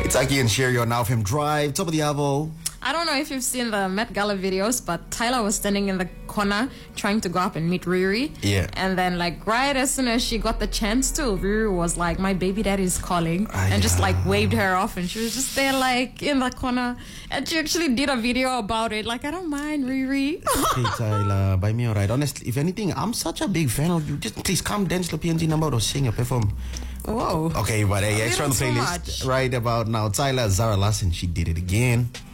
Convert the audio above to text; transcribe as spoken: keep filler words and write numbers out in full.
It's Aki and Sherry on Now F M Drive. Top of the hour. I don't know if you've seen the Met Gala videos, but Tyler was standing in the corner trying to go up and meet Riri. Yeah. And then, like, right as soon as she got the chance to, Riri was like, my baby daddy is calling. Ah, and just, yeah. like, waved her off. And she was just there, like, in the corner. And she actually did a video about it. Like, I don't mind, Riri. Hey, Tyler, buy me alright. Honestly, if anything, I'm such a big fan of you. Just please come dance the P N G number or sing or perform. Whoa. Okay, but hey, extra on the So playlist much. right about now. Tyler Zara Larson, she did it again.